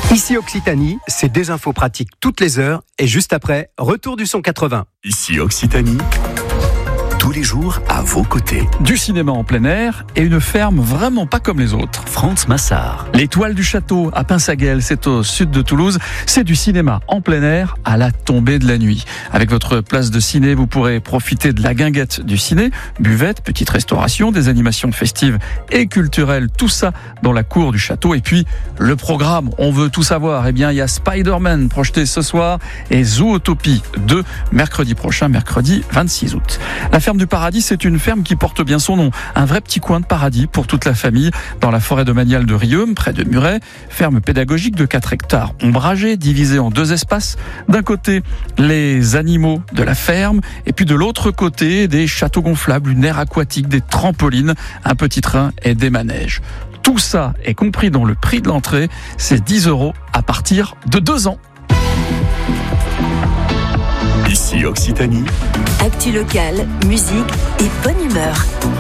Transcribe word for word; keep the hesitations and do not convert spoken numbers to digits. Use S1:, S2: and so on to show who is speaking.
S1: Ici Occitanie, c'est des infos pratiques toutes les heures et juste après, retour du son quatre-vingts.
S2: Ici Occitanie, tous les jours à vos côtés.
S3: Du cinéma en plein air et une ferme vraiment pas comme les autres.
S2: Franz Massard.
S3: L'Étoile du Château à Pinsaguel, c'est au sud de Toulouse. C'est du cinéma en plein air à la tombée de la nuit. Avec votre place de ciné, vous pourrez profiter de la guinguette du ciné, buvette, petite restauration, des animations festives et culturelles, tout ça dans la cour du château. Et puis, le programme, on veut tout savoir. Eh bien, il y a Spider-Man projeté ce soir et Zootopie deux, mercredi prochain, mercredi vingt-six août. La ferme du Paradis, c'est une ferme qui porte bien son nom. Un vrai petit coin de paradis pour toute la famille dans la forêt domaniale de Rieume, près de Muret. Ferme pédagogique de quatre hectares ombragée, divisée en deux espaces. D'un côté, les animaux de la ferme et puis de l'autre côté, des châteaux gonflables, une aire aquatique, des trampolines, un petit train et des manèges. Tout ça est compris dans le prix de l'entrée. C'est dix euros à partir de deux ans.
S2: Ici Occitanie.
S4: Actu locale, musique et bonne humeur.